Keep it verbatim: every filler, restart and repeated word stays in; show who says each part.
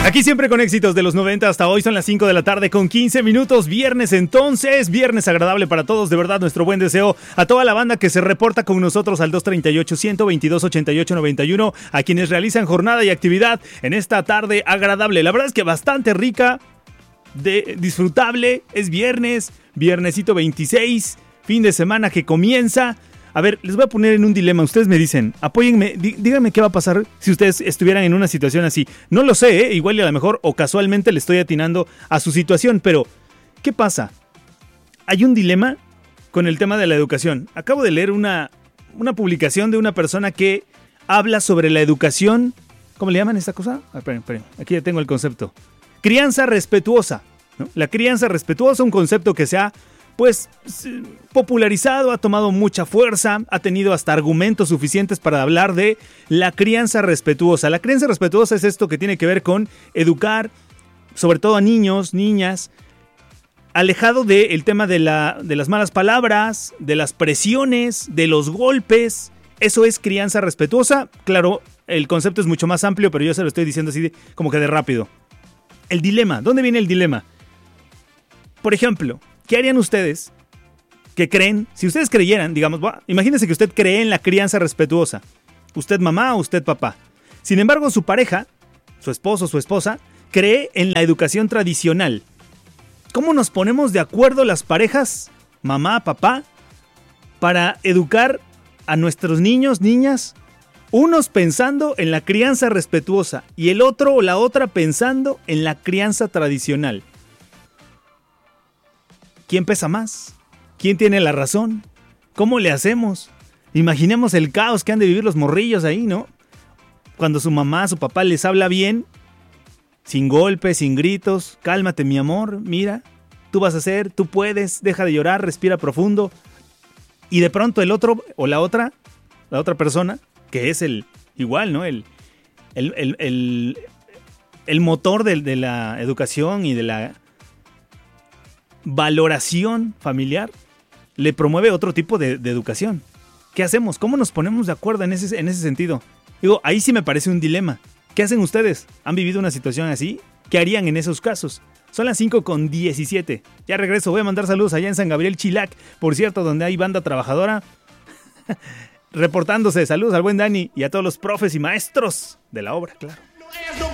Speaker 1: Aquí siempre con éxitos de los noventa hasta hoy. Son las cinco de la tarde con quince minutos. Viernes entonces, viernes agradable para todos. De verdad, nuestro buen deseo a toda la banda que se reporta con nosotros al dos treinta y ocho, ciento veintidós, ochenta y ocho noventa y uno. A quienes realizan jornada y actividad en esta tarde agradable. La verdad es que bastante rica, de, disfrutable. Es viernes, viernesito veintiséis, fin de semana que comienza. A ver, les voy a poner en un dilema. Ustedes me dicen, apóyenme, dí, díganme qué va a pasar si ustedes estuvieran en una situación así. No lo sé, ¿eh? Igual y a lo mejor o casualmente le estoy atinando a su situación, pero ¿qué pasa? Hay un dilema con el tema de la educación. Acabo de leer una, una publicación de una persona que habla sobre la educación. ¿Cómo le llaman esta cosa? Ah, esperen, esperen, aquí ya tengo el concepto. Crianza respetuosa, ¿no? La crianza respetuosa, un concepto que se ha pues popularizado, ha tomado mucha fuerza, ha tenido hasta argumentos suficientes para hablar de la crianza respetuosa. La crianza respetuosa es esto que tiene que ver con educar, sobre todo a niños, niñas, alejado del tema de, la, de las malas palabras, de las presiones, de los golpes. Eso es crianza respetuosa. Claro, el concepto es mucho más amplio, pero yo se lo estoy diciendo así de, como que de rápido. El dilema, ¿dónde viene el dilema? Por ejemplo, ¿qué harían ustedes que creen, si ustedes creyeran, digamos, bah, imagínense que usted cree en la crianza respetuosa, usted mamá o usted papá. Sin embargo, su pareja, su esposo o su esposa, cree en la educación tradicional. ¿Cómo nos ponemos de acuerdo las parejas, mamá, papá, para educar a nuestros niños, niñas? Unos pensando en la crianza respetuosa y el otro o la otra pensando en la crianza tradicional. ¿Quién pesa más? ¿Quién tiene la razón? ¿Cómo le hacemos? Imaginemos el caos que han de vivir los morrillos ahí, ¿no? Cuando su mamá, su papá les habla bien, sin golpes, sin gritos. Cálmate, mi amor, mira, tú vas a hacer, tú puedes, deja de llorar, respira profundo. Y de pronto el otro o la otra, la otra persona, que es el igual, ¿no? El, el, el, el, el motor de, de la educación y de la valoración familiar, le promueve otro tipo de, de educación. ¿Qué hacemos? ¿Cómo nos ponemos de acuerdo en ese, en ese sentido? Digo, ahí sí me parece un dilema. ¿Qué hacen ustedes? ¿Han vivido una situación así? ¿Qué harían en esos casos? Son las cinco con diecisiete. Ya regreso, voy a mandar saludos allá en San Gabriel Chilac, por cierto, donde hay banda trabajadora. Reportándose, saludos al buen Dani y a todos los profes y maestros de la obra, claro.
Speaker 2: No es, no